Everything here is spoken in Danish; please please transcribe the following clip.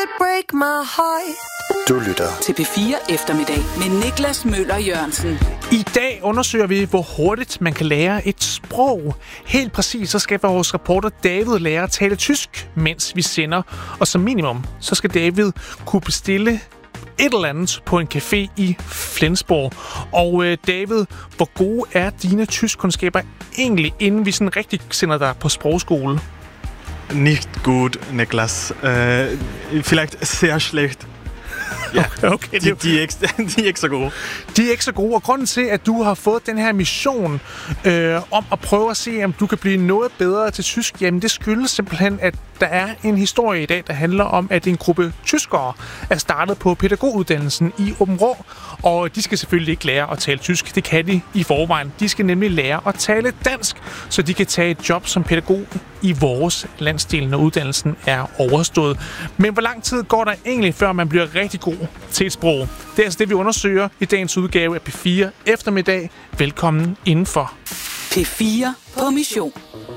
Break my heart. Du lytter til P4 Eftermiddag med Niklas Møller Jørgensen. I dag undersøger vi, hvor hurtigt man kan lære et sprog. Helt præcis, så skal vores reporter David lære at tale tysk, mens vi sender. Og som minimum, så skal David kunne bestille et eller andet på en café i Flensborg. Og David, hvor gode er dine tyskkundskaber egentlig, inden vi sådan rigtig sender dig på sprogskole? Nicht gut, Niklas. Vielleicht sehr schlecht. Ja, okay. De er ikke så gode. De er ikke så gode, og grunden til, at du har fået den her mission om at prøve at se, om du kan blive noget bedre til tysk, jamen det skyldes simpelthen, at der er en historie i dag, der handler om, at en gruppe tyskere er startet på pædagoguddannelsen i Aabenraa, og de skal selvfølgelig ikke lære at tale tysk. Det kan de i forvejen. De skal nemlig lære at tale dansk, så de kan tage et job som pædagog i vores landsdel, når uddannelsen er overstået. Men hvor lang tid går der egentlig, før man bliver rigtig god til et sprog? Det er altså det, vi undersøger i dagens udgave af P4 Eftermiddag. Velkommen indenfor. P4 på mission.